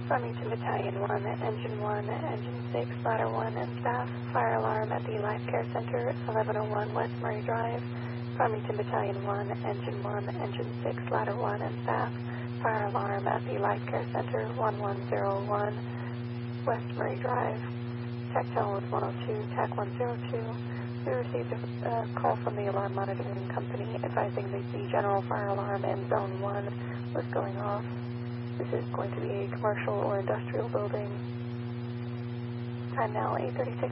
Farmington Battalion 1, Engine 1, Engine 6, Ladder 1, and staff. Fire alarm at the Life Care Center, 1101 West Murray Drive. Farmington Battalion 1, Engine 1, Engine 6, Ladder 1, and staff. Fire alarm at the Life Care Center, 1101 West Murray Drive. TAC tone was 102, TAC 102. We received a call from the alarm monitoring company advising that the general fire alarm in Zone 1 was going off. This is going to be a commercial or industrial building. Time now 8:36.